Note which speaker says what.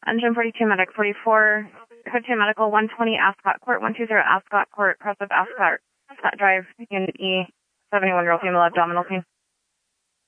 Speaker 1: Engine 42 medic, 44, code 2 medical, 120 Ascot Court, 120 Ascot Court, press of Ascot Drive in E, 71-year-old female abdominal pain.